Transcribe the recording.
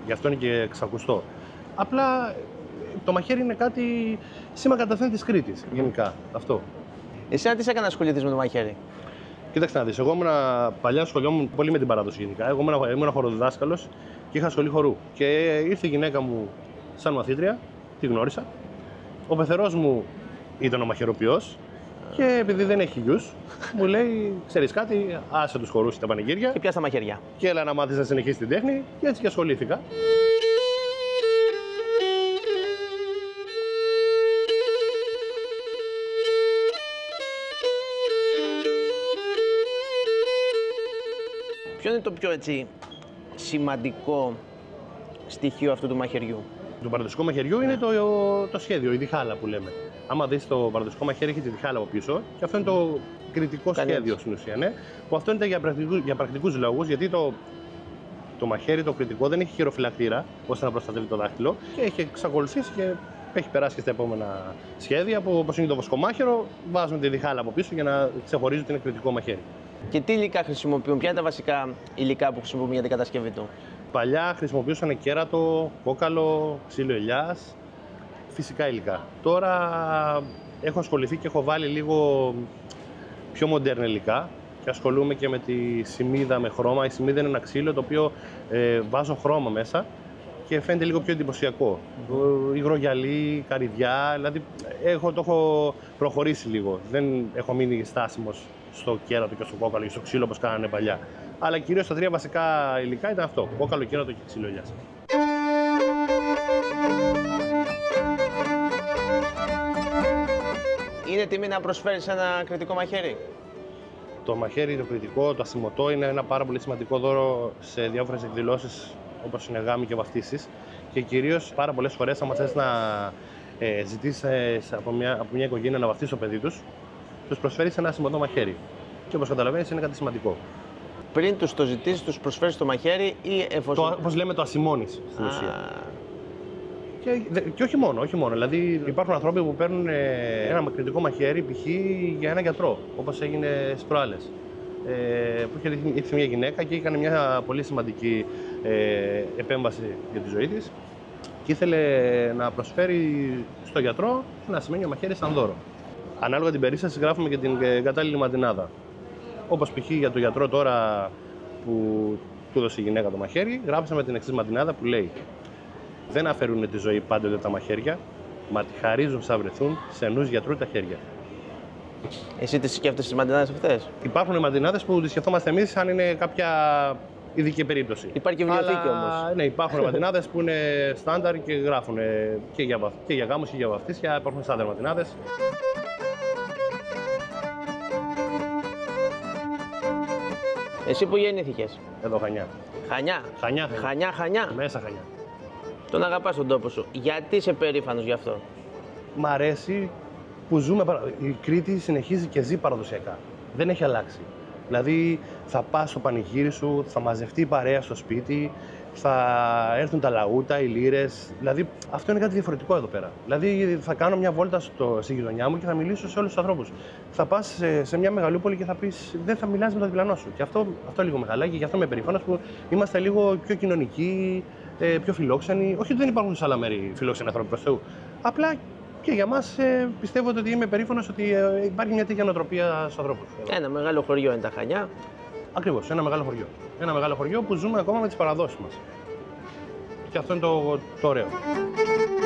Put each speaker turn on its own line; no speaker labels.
Γι' αυτό είναι και ξακουστό. Απλά το μαχαίρι είναι κάτι σήμα καταθέν της Κρήτης, γενικά. Αυτό.
Εσύ τι σε έκανε να ασχοληθείς με το μαχαίρι?
Κοίταξε να δεις, εγώ ήμουν παλιά, σχολιόμουν πολύ με την παράδοση γενικά. Εγώ ήμουν χοροδιδάσκαλος και είχα σχολή χορού. Και ήρθε η γυναίκα μου σαν μαθήτρια, τη γνώρισα. Ο πεθερός μου ήταν ο μαχαιροποιός και επειδή δεν έχει γιους, μου λέει: ξέρεις κάτι, άσε τους χορούς και τα πανηγύρια.
Και πιάσα τα μαχαίρια.
Και έλα να μάθεις να συνεχίσεις την τέχνη, και έτσι και ασχολήθηκα.
Ποιο είναι το πιο σημαντικό στοιχείο αυτού του μαχαιριού?
Το παραδοσιακό μαχαιριού είναι το σχέδιο, η διχάλα που λέμε. Άμα δεις το παραδοσιακό μαχαίρι, έχει τη διχάλα από πίσω και αυτό είναι το κριτικό σχέδιο στην ουσία. Ναι, που αυτό είναι για πρακτικούς λόγους, γιατί το μαχαίρι, το κριτικό, δεν έχει χειροφυλακτήρα ώστε να προστατεύει το δάχτυλο και έχει εξακολουθήσει και έχει περάσει και στα επόμενα σχέδια. Όπως είναι το βοσκομάχαιρο, βάζουν τη διχάλα από πίσω για να ξεχωρίζει ότι είναι κριτικό μαχαίρι.
Και τι υλικά χρησιμοποιούν, ποια είναι τα βασικά υλικά που χρησιμοποιούν για την κατασκευή του?
Παλιά χρησιμοποιούσαν κέρατο, κόκαλο, ξύλο ελιάς, φυσικά υλικά. Τώρα έχω ασχοληθεί και έχω βάλει λίγο πιο μοντέρνα υλικά και ασχολούμαι και με τη σημίδα με χρώμα. Η σημίδα είναι ένα ξύλο το οποίο βάζω χρώμα μέσα και φαίνεται λίγο πιο εντυπωσιακό. Υγρογιαλί, καρυδιά, δηλαδή το έχω προχωρήσει λίγο. Δεν έχω μείνει στάσιμος στο κέρατο και στο κόκαλο και στο ξύλο όπως κάνανε παλιά. Αλλά κυρίως τα τρία βασικά υλικά ήταν αυτό: κόκαλο, κέρατο και ξύλο ελιάς.
Είναι τιμή να προσφέρεις ένα κριτικό μαχαίρι?
Το μαχαίρι, το κριτικό, το ασημωτό είναι ένα πάρα πολύ σημαντικό δώρο σε διάφορες εκδηλώσεις όπως είναι γάμοι και βαφτίσεις. Και κυρίως πάρα πολλές φορές, άμα θες να ζητήσεις από μια οικογένεια να βαφτίσει το παιδί τους προσφέρεις ένα ασημωτό μαχαίρι. Και όπως καταλαβαίνεις, είναι κάτι σημαντικό.
Πριν τους το ζητήσεις, τους προσφέρεις το μαχαίρι ή εφόσον...
Όπως λέμε, το ασημώνεις στην ουσία. Και όχι μόνο. Δηλαδή, υπάρχουν άνθρωποι που παίρνουν ένα κριτικό μαχαίρι, π.χ. για έναν γιατρό, όπως έγινε στις προάλλες. Που είχε ήρθε μια γυναίκα και έκανε μια πολύ σημαντική επέμβαση για τη ζωή της και ήθελε να προσφέρει στο γιατρό ένα ασημένιο μαχαίρι σαν δώρο. Ανάλογα την περίσταση, γράφουμε και την κατάλληλη μαντινάδα. Όπως π.χ. για τον γιατρό τώρα που του έδωσε η γυναίκα το μαχαίρι, γράψαμε την εξής μαντινάδα που λέει: δεν αφαιρούν τη ζωή πάντοτε τα μαχαίρια, μα τη χαρίζουν σαν βρεθούν σε νους γιατρού τα χέρια.
Εσύ τις σκέφτεσαι τις μαντινάδες αυτές?
Υπάρχουν μαντινάδες που τις σκεφτόμαστε εμείς αν είναι κάποια ειδική περίπτωση.
Υπάρχει και βιβλιοθήκη όμως.
Ναι, υπάρχουν μαντινάδες που είναι στάνταρ και γράφουν και για γάμους και για βαφτίσια. Υπάρχουν στάνταρ μαντινάδες.
Εσύ που γεννήθηκες?
Εδώ, Χανιά.
Χανιά.
Μέσα Χανιά.
Τον αγαπάς τον τόπο σου. Γιατί είσαι περήφανος γι' αυτό?
Μ' αρέσει που ζούμε. Η Κρήτη συνεχίζει και ζει παραδοσιακά. Δεν έχει αλλάξει. Δηλαδή, θα πας στο πανηγύρι σου, θα μαζευτεί η παρέα στο σπίτι, θα έρθουν τα λαούτα, οι λύρες. Δηλαδή, αυτό είναι κάτι διαφορετικό εδώ πέρα. Δηλαδή, θα κάνω μια βόλτα στη γειτονιά μου και θα μιλήσω σε όλους τους ανθρώπους. Θα πας σε μια μεγαλούπολη και θα πεις, δεν θα μιλάς με τον διπλανό σου. Και αυτό λίγο με χαλάει και γι' αυτό είμαι περήφανος που είμαστε λίγο πιο κοινωνικοί, πιο φιλόξενοι. Όχι ότι δεν υπάρχουν σε άλλα μέρη φιλόξενοι άνθρωποι προς Θεού. Απλά και για μας πιστεύω ότι είμαι περήφανος ότι υπάρχει μια τέτοια νοοτροπία στους ανθρώπους.
Ένα μεγάλο χωριό είναι τα Χανιά.
Ακριβώς, ένα μεγάλο χωριό. Ένα μεγάλο χωριό που ζούμε ακόμα με τις παραδόσεις μας. Και αυτό είναι το ωραίο.